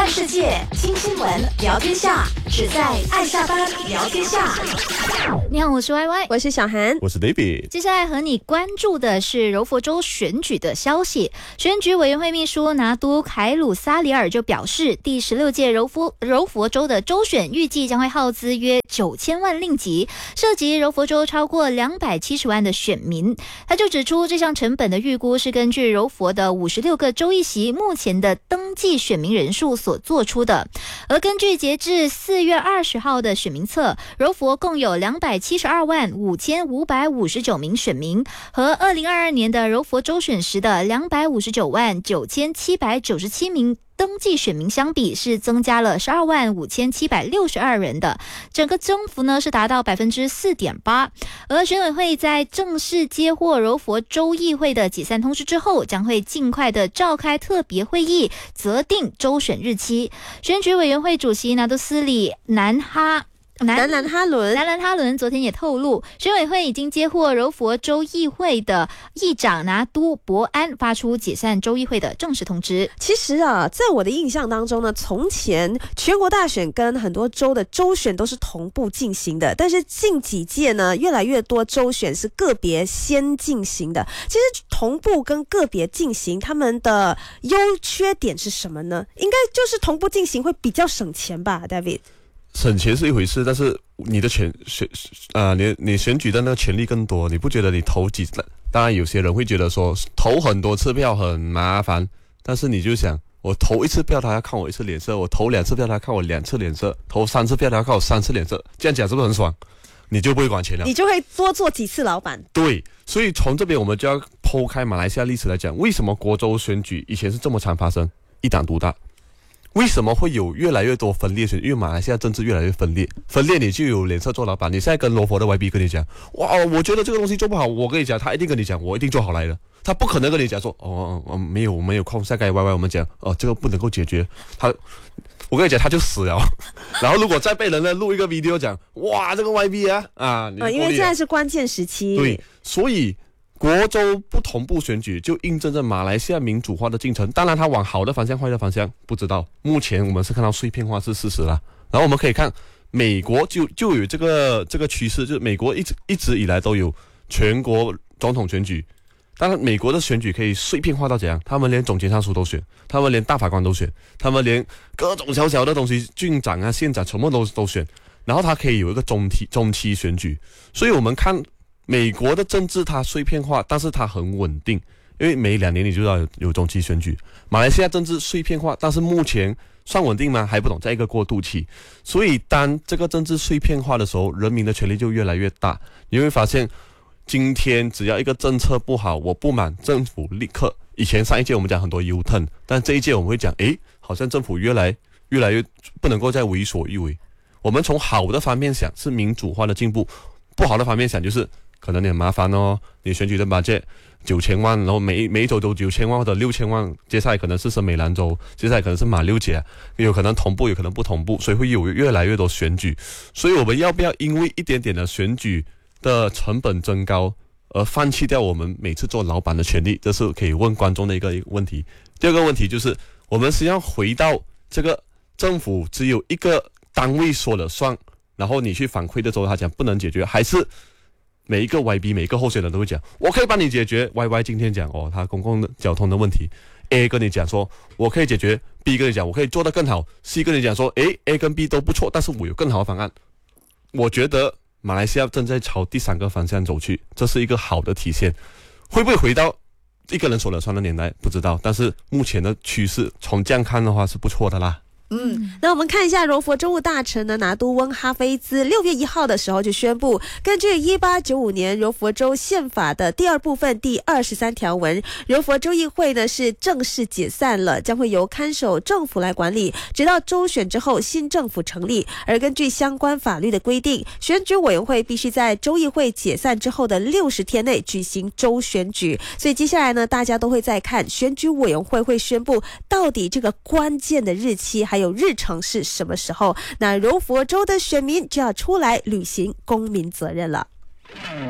世界，听新闻，聊天下，只在爱下班聊天下。 你好，我是 YY， 我是小韩， 我是 David。 接下来和你关注的是柔佛州选举的消息。选举委员会秘书拿督凯鲁萨里尔就表示，第16届柔佛州的州选预计将会耗资约9000万令吉，涉及柔佛州超过270万的选民。他就指出，这项成本的预估是根据柔佛的56个州议席目前的登记选民人数所做出的。而根据截至4月20号的选民册，柔佛共有272万5559名选民，和2022年的柔佛州选时的259万9797名登记选民相比，是增加了12万5762人的，整个增幅呢是达到 4.8%。 而选委会在正式接获柔佛州议会的解散通知之后，将会尽快的召开特别会议，择定州选日期。选举委员会主席拿督斯里南兰哈伦昨天也透露，选委会已经接获柔佛州议会的议长拿督伯安发出解散州议会的正式通知。 其实啊，在我的印象当中呢，从前全国大选跟很多州的州选都是同步进行的，但是近几届呢，越来越多州选是个别先进行的。其实同步跟个别进行，他们的优缺点是什么呢？应该就是同步进行会比较省钱吧 ，David。 省钱是一回事，但是你的你选举的那个权利更多，你不觉得你投当然有些人会觉得说投很多次票很麻烦，但是你就想，我投一次票他要看我一次脸色，我投2次票他要看我2次脸色，投3次票他要看我3次脸色，这样讲是不是很爽？你就不会管钱了， 你就会多做几次老板。 对，所以从这边我们就要剖开马来西亚历史来讲，为什么国州选举以前是这么常发生，一党独大？为什么会有越来越多分裂选举？因为马来西亚政治越来越分裂你就有脸色做老板。你现在跟罗佛的 YB 跟你讲，哇，我觉得这个东西做不好，我跟你讲，他一定跟你讲，我一定做好来的，他不可能跟你讲说，没有，我没有空，下个 YY 我们讲，这个不能够解决，我跟你讲，他就死了。然后如果再被人录一个 video 讲，哇，这个 YB 因为现在是关键时期， 对，所以国州不同步选举就印证着马来西亚民主化的进程。当然它往好的方向坏的方向不知道，目前我们是看到碎片化是事实啦。然后我们可以看美国就有这个趋势，就是美国一直以来都有全国总统选举。当然美国的选举可以碎片化到怎样，他们连总检察署都选，他们连大法官都选，他们连各种小小的东西，郡长啊县长全部都选，然后它可以有一个中期选举。所以我们看美国的政治它碎片化，但是它很稳定，因为每2年你就知道有中期选举。马来西亚政治碎片化，但是目前算稳定吗？还不懂，在一个过渡期。所以当这个政治碎片化的时候，人民的权力就越来越大。你会发现，今天只要一个政策不好，我不满政府，立刻以前上一届我们讲很多 U-turn， 但这一届我们会讲，好像政府越来越不能够再为所欲为。我们从好的方面想是民主化的进步，不好的方面想就是可能你很麻烦哦，你选举的budget9000万，然后每一州都9000万或者6000万，接下来可能是圣美兰州，接下来可能是马六甲，有可能同步，有可能不同步，所以会有越来越多选举。所以我们要不要因为一点点的选举的成本增高而放弃掉我们每次做老板的权利？这是可以问观众的一个问题。第二个问题就是，我们实际上回到这个政府只有一个单位说了算，然后你去反馈的时候他讲不能解决，还是每一个 YB 每一个候选人都会讲我可以帮你解决。 YY 今天讲他公共的交通的问题， A 跟你讲说我可以解决， B 跟你讲我可以做得更好， C 跟你讲说A 跟 B 都不错，但是我有更好的方案。我觉得马来西亚正在朝第3个方向走去，这是一个好的体现。会不会回到一个人说了算的年代不知道，但是目前的趋势从这样看的话是不错的啦。 那我们看一下柔佛州务大臣呢拿督温哈菲兹6月1号的时候就宣布，根据1895年柔佛州宪法的第2部分第23条文，柔佛州议会呢是正式解散了，将会由看守政府来管理，直到州选之后新政府成立。而根据相关法律的规定，选举委员会必须在州议会解散之后的60天内举行州选举。所以接下来呢，大家都会在看选举委员会会宣布到底这个关键的日期还有日程是什么时候，那柔佛州的选民就要出来履行公民责任了。